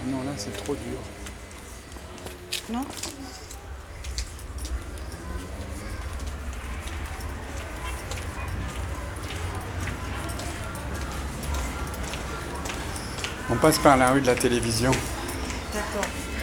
non, là, c'est trop dur. Non? On passe par la rue de la télévision. D'accord.